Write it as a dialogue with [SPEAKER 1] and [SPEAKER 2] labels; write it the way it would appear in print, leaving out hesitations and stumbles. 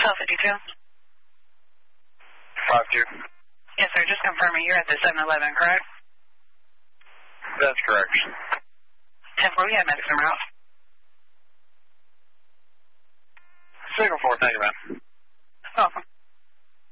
[SPEAKER 1] 1252.
[SPEAKER 2] 52.
[SPEAKER 1] Yes, sir. Just confirming you're at the 7-Eleven, correct?
[SPEAKER 2] That's correct.
[SPEAKER 1] 10-4, we have medics en route.
[SPEAKER 2] Signal 4, thank you, man.